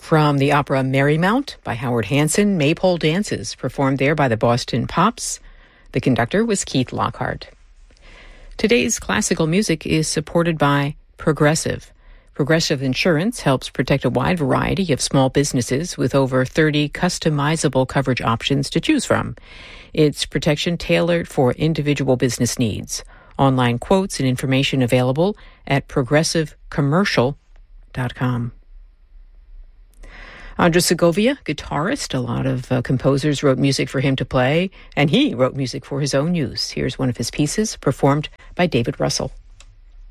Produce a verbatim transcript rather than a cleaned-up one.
From the opera Marymount by Howard Hanson, Maypole Dances, performed there by the Boston Pops. The conductor was Keith Lockhart. Today's classical music is supported by Progressive. Progressive Insurance helps protect a wide variety of small businesses with over thirty customizable coverage options to choose from. It's protection tailored for individual business needs. Online quotes and information available at progressive commercial dot com. Andres Segovia, guitarist. A lot of uh, composers wrote music for him to play, and he wrote music for his own use. Here's one of his pieces performed by David Russell.